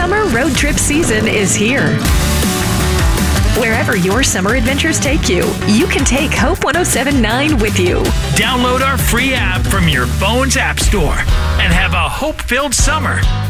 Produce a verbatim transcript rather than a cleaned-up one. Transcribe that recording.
summer road trip season is here. Wherever your summer adventures take you, you can take Hope one oh seven point nine with you. Download our free app from your phone's app store and have a hope-filled summer